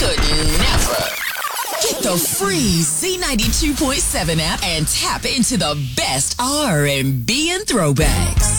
could never. Get the free Z92.7 app and tap into the best R&B and throwbacks.